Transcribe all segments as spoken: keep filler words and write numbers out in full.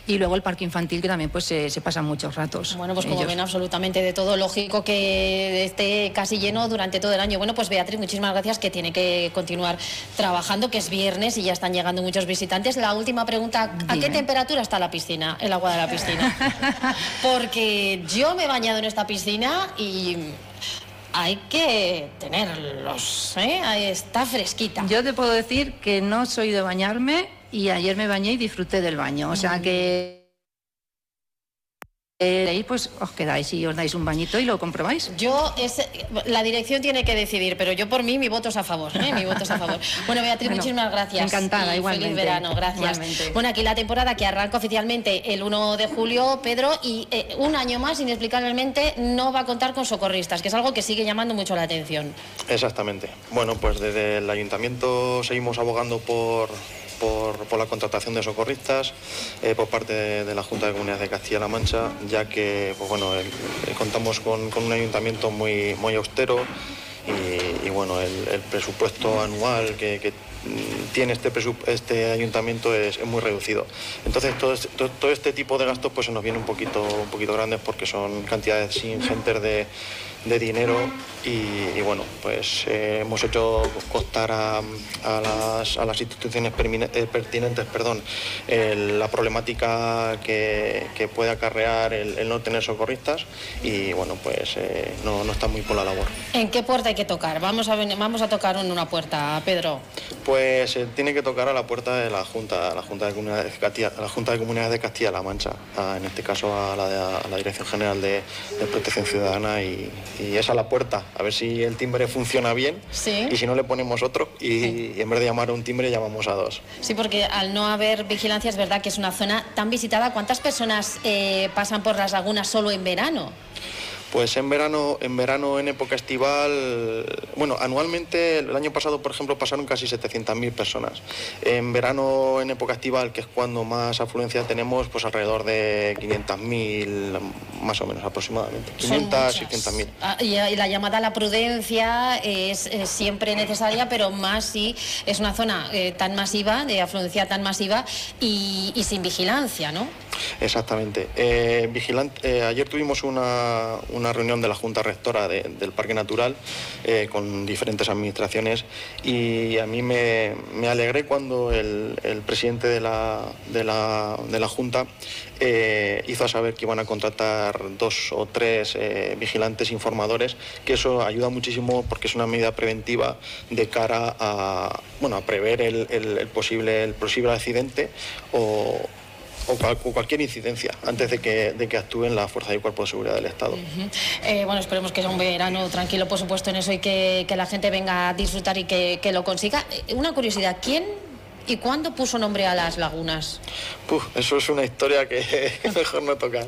y luego el parque infantil, que también pues se, se pasan muchos ratos. Bueno, pues como ellos. ven, absolutamente de todo, lógico que esté casi lleno durante todo el año. Bueno, pues Beatriz, muchísimas gracias, que tiene que continuar trabajando, que es viernes y ya están llegando muchos visitantes. La última pregunta, ¿a Dime. qué temperatura está la piscina, el agua de la piscina? Porque yo me he bañado en esta piscina y hay que tenerlos, ¿eh? Está fresquita. Yo te puedo decir que no soy de bañarme y ayer me bañé y disfruté del baño, o sea que eh, ahí pues os quedáis y os dais un bañito y lo comprobáis. Yo, es, la dirección tiene que decidir, pero yo por mí mi voto es a favor, ¿eh? Mi voto es a favor. Bueno, Beatriz, Bueno, muchísimas gracias. encantada, y igualmente. Feliz verano, gracias. Igualmente. Bueno, aquí la temporada que arranca oficialmente el uno de julio, Pedro, y eh, un año más, inexplicablemente, no va a contar con socorristas, que es algo que sigue llamando mucho la atención. Exactamente. Bueno, pues desde el Ayuntamiento seguimos abogando por... Por, por la contratación de socorristas eh, por parte de, de la Junta de Comunidades de Castilla-La Mancha, ya que pues bueno, el, el, contamos con, con un ayuntamiento muy, muy austero y, y bueno, el, el presupuesto anual que, que tiene este, este ayuntamiento es, es muy reducido. Entonces todo este, todo, todo este tipo de gastos pues se nos viene un poquito, un poquito grandes porque son cantidades ingentes de, de dinero y, y bueno, pues eh, hemos hecho costar a, a, las, a las instituciones pertinentes perdón, el, la problemática que, que puede acarrear el, el no tener socorristas y bueno, pues eh, no, no está muy por la labor. ¿En qué puerta hay que tocar? Vamos a, vamos a tocar en una puerta, Pedro. Pues eh, tiene que tocar a la puerta de la Junta, la Junta de Comunidades de Castilla, la Junta de Comunidades de Castilla-La Mancha, a, en este caso a la, de, a la Dirección General de, de Protección Ciudadana y, y esa es la puerta, a ver si el timbre funciona bien. Sí. Y si no le ponemos otro y, Sí. y en vez de llamar a un timbre llamamos a dos. Sí, porque al no haber vigilancia es verdad que es una zona tan visitada. ¿Cuántas personas eh, pasan por las lagunas solo en verano? Pues en verano, en verano, en época estival, bueno, anualmente, el año pasado, por ejemplo, pasaron casi setecientas mil personas. En verano, en época estival, que es cuando más afluencia tenemos, pues alrededor de quinientas mil, más o menos, aproximadamente. quinientas, seiscientas mil. Ah, y, y la llamada a la prudencia es, es siempre necesaria, pero más si es una zona eh, tan masiva, de afluencia tan masiva y, y sin vigilancia, ¿no? Exactamente. Eh, vigilante, eh, ayer tuvimos una, una reunión de la Junta Rectora de, del Parque Natural eh, con diferentes administraciones y a mí me, me alegré cuando el, el presidente de la, de la, de la Junta eh, hizo saber que iban a contratar dos o tres eh, vigilantes informadores, que eso ayuda muchísimo porque es una medida preventiva de cara a, bueno, a prever el, el, el, posible, el posible accidente o O, cual, o cualquier incidencia antes de que, de que actúen las fuerzas y cuerpos de seguridad del Estado. Uh-huh. eh, bueno, esperemos que sea un verano tranquilo, por supuesto, en eso y que, que la gente venga a disfrutar y que, que lo consiga. Una curiosidad, ¿quién y cuándo puso nombre a las lagunas? Puf, eso es una historia que, que mejor no tocar,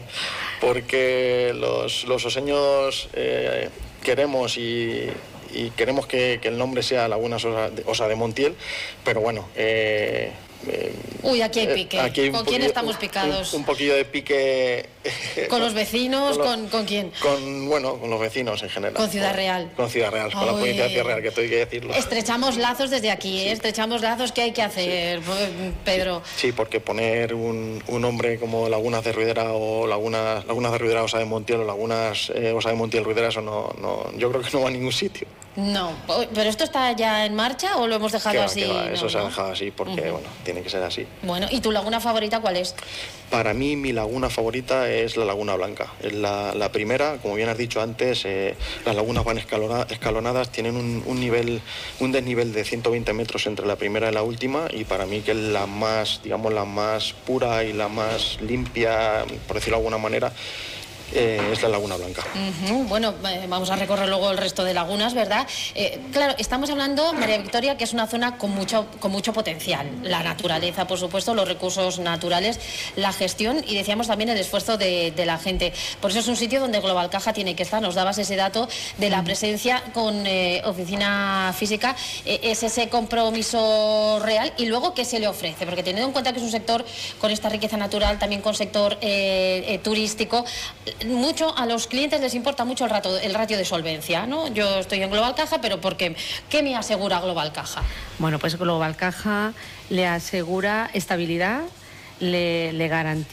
porque los, los oseños eh, queremos y... y queremos que, que el nombre sea Lagunas Osa de, Osa de Montiel, pero bueno... Eh, Eh, Uy, aquí hay pique. Aquí hay ¿Con quién estamos picados? Un, un poquillo de pique. ¿Con los vecinos? ¿Con, ¿Con, ¿con quién? Con, bueno, con los vecinos en general. ¿Con Ciudad Real? Con, con Ciudad Real, con Uy. la policía de Ciudad Real, que esto hay que decirlo. Estrechamos lazos desde aquí, ¿eh? Sí. Estrechamos lazos. ¿Qué hay que hacer, sí. Pedro? Sí, porque poner un, un nombre como Lagunas de Ruidera o Lagunas, Lagunas de Ruidera Osa de Montiel o Lagunas eh, Osa de Montiel Ruidera, eso no, no, yo creo que no va a ningún sitio. No, ¿pero esto está ya en marcha o lo hemos dejado que va, así? Que va. Eso no, se ha no. dejado así porque, uh-huh. bueno, tiene que ser así. Bueno, ¿y tu laguna favorita cuál es? Para mí, mi laguna favorita es la Laguna Blanca. Es la, la primera, como bien has dicho antes, eh, las lagunas van escalona, escalonadas, tienen un, un nivel, un desnivel de ciento veinte metros entre la primera y la última, y para mí que es la más, digamos, la más pura y la más limpia, por decirlo de alguna manera, Eh, es la Laguna Blanca. Uh-huh. Bueno, eh, vamos a recorrer luego el resto de lagunas, ¿verdad? Eh, claro, estamos hablando, María Victoria, que es una zona con mucho, con mucho potencial. La naturaleza, por supuesto, los recursos naturales, la gestión y decíamos también el esfuerzo de, de la gente. Por eso es un sitio donde Global Caja tiene que estar. Nos dabas ese dato de la presencia con eh, oficina física. Eh, es ese compromiso real y luego ¿qué se le ofrece? Porque teniendo en cuenta que es un sector con esta riqueza natural, también con sector eh, eh, turístico, mucho a los clientes les importa mucho el, rato, el ratio de solvencia, ¿no? Yo estoy en Global Caja, pero ¿por qué? ¿Qué me asegura Global Caja? Bueno, pues Global Caja le asegura estabilidad, le, le garantiza